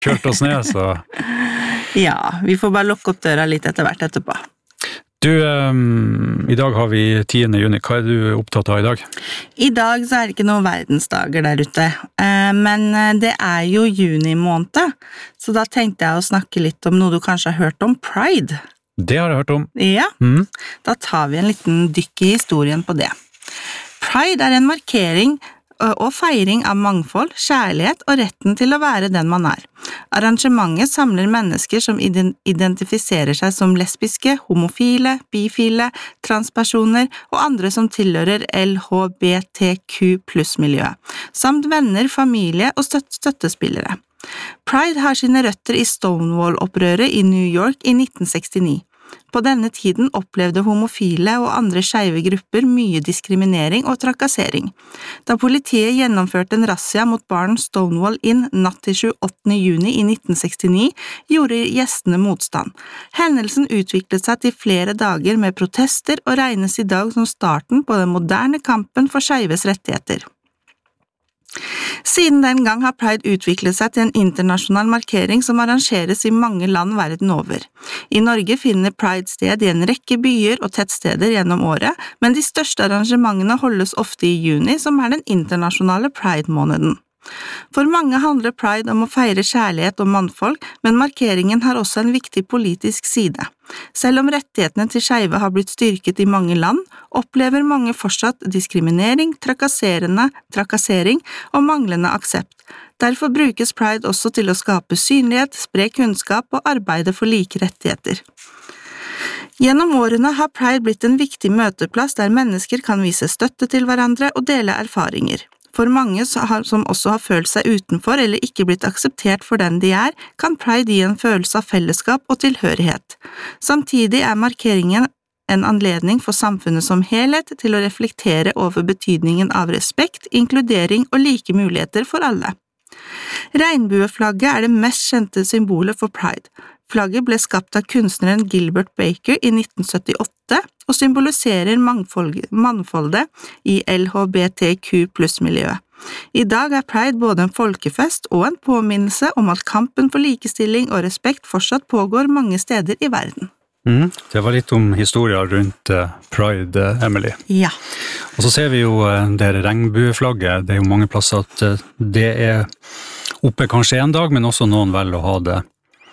kjørt oss ned, så... Ja, vi får bare lukke opp døra litt etter hvert etterpå. Du, i dag har vi 10. juni. Hva er du opptatt av i dag? I dag så er det ikke noen verdensdager der ute, men det er jo juni måned, så da tenkte jeg å snakke litt om noe du kanskje har hørt om, Pride. Det har jeg hørt om. Ja, Da tar vi en liten dykk i historien på det. Pride er en markering og feiring av mangfold, kjærlighet og retten til å være den man er. Arrangementet samler mennesker som identifiserer seg som lesbiske, homofile, bifile, transpersoner og andre som tilhører LHBTQ+-miljøet, samt venner, familie og støttespillere. Pride har sine røtter i Stonewall-opprøret i New York i 1969. På denne tiden opplevde homofile og andre skeive grupper mye diskriminering og trakassering. Da politiet gjennomførte en razzia mot baren Stonewall Inn natt til 28. juni i 1969, gjorde gjestene motstand. Hendelsen utviklet seg til flere dager med protester og regnes i dag som starten på den moderne kampen for skeives rettigheter. Siden den gang har Pride utviklet seg til en internasjonal markering som arrangeres i mange land verden over. I Norge finner Pride sted i en rekke byer og tettsteder gjennom året, men de største arrangementene holdes ofte i juni, som er den internasjonale Pride-måneden. For mange handler Pride om å feire kjærlighet og mangfold, men markeringen har også en viktig politisk side. Selv om rettighetene til skeive har blitt styrket i mange land, opplever mange fortsatt diskriminering, trakassering og manglende aksept. Derfor brukes Pride også til å skape synlighet, spre kunnskap og arbeide for like rettigheter. Gjennom årene har Pride blitt en viktig møteplass der mennesker kan vise støtte til hverandre og dele erfaringer. For mange som også har følt seg utenfor eller ikke blitt akseptert for den de er, kan Pride gi en følelse av fellesskap og tilhørighet. Samtidig er markeringen en anledning for samfunnet som helhet til å reflektere over betydningen av respekt, inkludering og like muligheter for alle. Regnbueflagget er det mest kjente symbolet for Pride. Flagget ble skapt av kunstneren Gilbert Baker i 1978 og symboliserer mangfoldet i LHBTQ+-miljøet. I dag er Pride både en folkefest og en påminnelse om at kampen for likestilling og respekt fortsatt pågår mange steder i verden. Det var litt om historien rundt Pride, Emily. Ja. Og så ser vi jo det regnbueflagget, det er jo mange plasser at det er oppe kanskje en dag, men også noen velger å ha det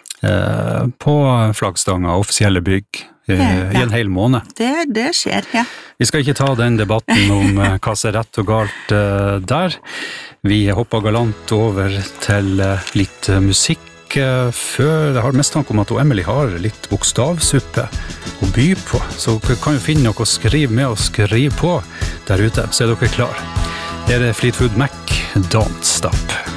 på flaggstanger og offisielle bygg i en hel måned. Det skjer, ja. Vi skal ikke ta den debatten om hva som er rett og galt der. Vi hopper galant over til litt musikk før. Jeg har mest tanke om at Emily har litt bokstavsuppe å by på, så dere kan jo finne noe å skrive med og skrive på der ute, så er dere klar. Her er Fleetwood Mac, Don't Stop.